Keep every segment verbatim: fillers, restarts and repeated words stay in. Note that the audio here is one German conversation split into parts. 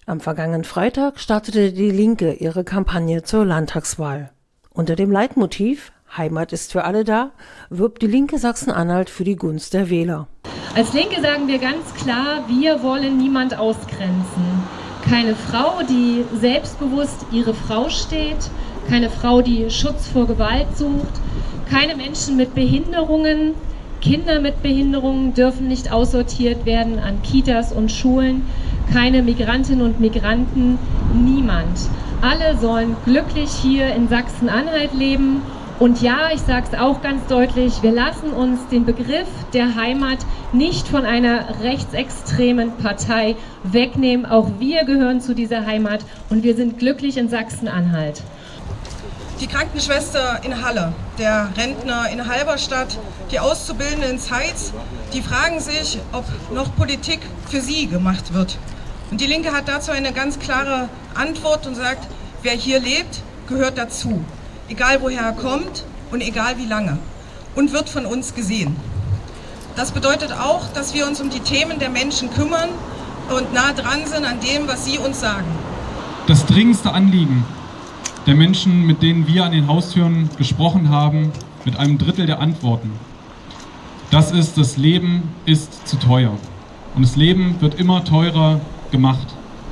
Am vergangenen Freitag startete die Linke ihre Kampagne zur Landtagswahl. Unter dem Leitmotiv „Heimat ist für alle da" wirbt die Linke Sachsen-Anhalt für die Gunst der Wähler. Als Linke sagen wir ganz klar, wir wollen niemand ausgrenzen. Keine Frau, die selbstbewusst ihre Frau steht, keine Frau, die Schutz vor Gewalt sucht, keine Menschen mit Behinderungen. Kinder mit Behinderungen dürfen nicht aussortiert werden an Kitas und Schulen, keine Migrantinnen und Migranten, niemand. Alle sollen glücklich hier in Sachsen-Anhalt leben. Und ja, ich sage es auch ganz deutlich, wir lassen uns den Begriff der Heimat nicht von einer rechtsextremen Partei wegnehmen. Auch wir gehören zu dieser Heimat und wir sind glücklich in Sachsen-Anhalt. Die Krankenschwester in Halle, der Rentner in Halberstadt, die Auszubildenden in Zeitz, die fragen sich, ob noch Politik für sie gemacht wird. Und die Linke hat dazu eine ganz klare Antwort und sagt, wer hier lebt, gehört dazu. Egal woher er kommt und egal wie lange. Und wird von uns gesehen. Das bedeutet auch, dass wir uns um die Themen der Menschen kümmern und nah dran sind an dem, was sie uns sagen. Das dringendste Anliegen der Menschen, mit denen wir an den Haustüren gesprochen haben, mit einem Drittel der Antworten. Das ist, das Leben ist zu teuer. Und das Leben wird immer teurer gemacht.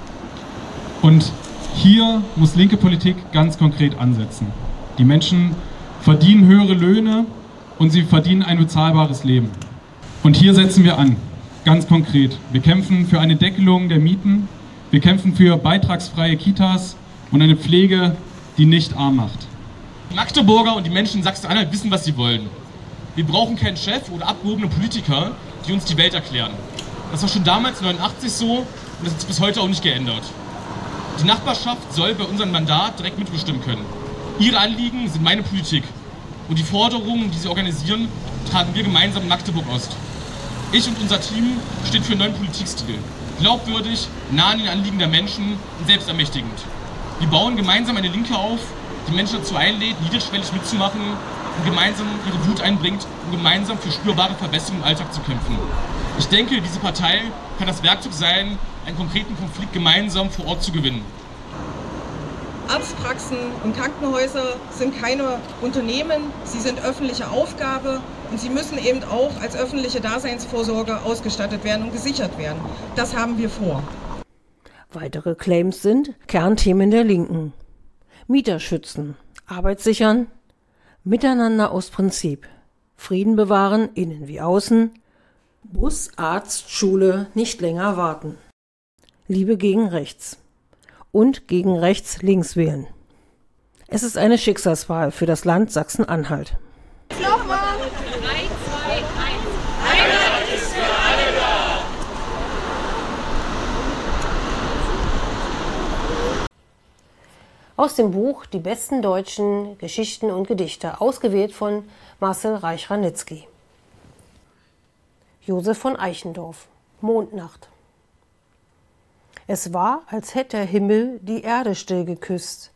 Und hier muss linke Politik ganz konkret ansetzen. Die Menschen verdienen höhere Löhne und sie verdienen ein bezahlbares Leben. Und hier setzen wir an, ganz konkret. Wir kämpfen für eine Deckelung der Mieten, wir kämpfen für beitragsfreie Kitas und eine Pflege, die nicht arm macht. Die Magdeburger und die Menschen in Sachsen-Anhalt wissen, was sie wollen. Wir brauchen keinen Chef oder abgehobene Politiker, die uns die Welt erklären. Das war schon damals neunundachtzig so und das ist bis heute auch nicht geändert. Die Nachbarschaft soll bei unserem Mandat direkt mitbestimmen können. Ihre Anliegen sind meine Politik und die Forderungen, die sie organisieren, tragen wir gemeinsam in Magdeburg-Ost. Ich und unser Team stehen für einen neuen Politikstil. Glaubwürdig, nah an den Anliegen der Menschen und selbstermächtigend. Wir bauen gemeinsam eine Linke auf, die Menschen dazu einlädt, niedrigschwellig mitzumachen und gemeinsam ihre Wut einbringt, um gemeinsam für spürbare Verbesserungen im Alltag zu kämpfen. Ich denke, diese Partei kann das Werkzeug sein, einen konkreten Konflikt gemeinsam vor Ort zu gewinnen. Arztpraxen und Krankenhäuser sind keine Unternehmen, sie sind öffentliche Aufgabe und sie müssen eben auch als öffentliche Daseinsvorsorge ausgestattet werden und gesichert werden. Das haben wir vor. Weitere Claims sind Kernthemen der Linken: Mieter schützen, Arbeit sichern, Miteinander aus Prinzip, Frieden bewahren, innen wie außen, Bus, Arzt, Schule nicht länger warten, Liebe gegen rechts und gegen rechts links wählen. Es ist eine Schicksalswahl für das Land Sachsen-Anhalt. Nochmal! drei, zwei, eins. Heimat ist für alle da! Aus dem Buch Die besten deutschen Geschichten und Gedichte, ausgewählt von Marcel Reich-Ranitzky. Josef von Eichendorff, Mondnacht. Es war, als hätte der Himmel die Erde still geküsst.